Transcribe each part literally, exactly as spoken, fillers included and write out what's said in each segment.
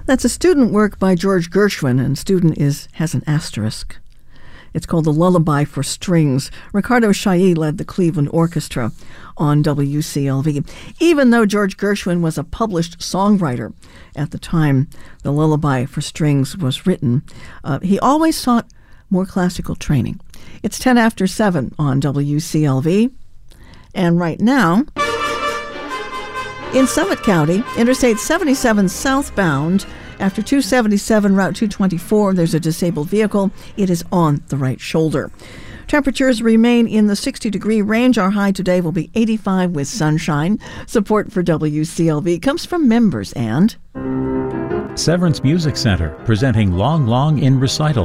That's a student work by George Gershwin, and student is has an asterisk. It's called The Lullaby for Strings. Ricardo Chailly led the Cleveland Orchestra on W C L V. Even though George Gershwin was a published songwriter at the time The Lullaby for Strings was written, uh, he always sought more classical training. It's ten after seven on W C L V. And right now, in Summit County, Interstate seventy-seven southbound, after two seventy-seven, Route two twenty-four, there's a disabled vehicle. It is on the right shoulder. Temperatures remain in the sixty-degree range. Our high today will be eighty-five with sunshine. Support for W C L V comes from members and Severance Music Center, presenting Long Long in Recital.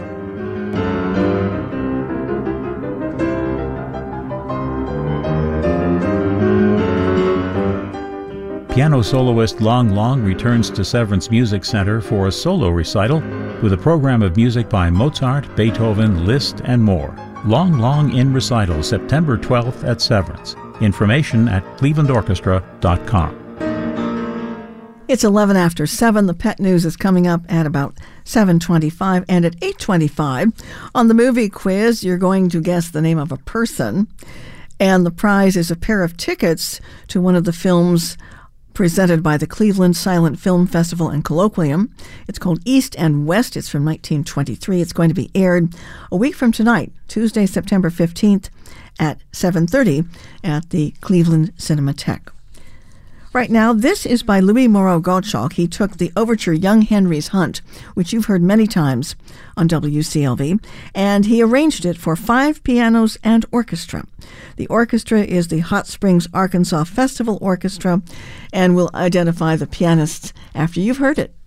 Piano soloist Long Long returns to Severance Music Center for a solo recital with a program of music by Mozart, Beethoven, Liszt, and more. Long Long in Recital, September twelfth at Severance. Information at cleveland orchestra dot com. It's eleven after seven. The pet news is coming up at about seven twenty-five, and at eight twenty-five on the movie quiz, you're going to guess the name of a person, and the prize is a pair of tickets to one of the films presented by the Cleveland Silent Film Festival and Colloquium. It's called East and West. It's from nineteen twenty-three. It's going to be aired a week from tonight, Tuesday, September fifteenth at seven thirty at the Cleveland Cinematheque. Right now, this is by Louis Moreau Gottschalk. He took the overture Young Henry's Hunt, which you've heard many times on W C L V, and he arranged it for five pianos and orchestra. The orchestra is the Hot Springs, Arkansas Festival Orchestra, and we'll identify the pianists after you've heard it.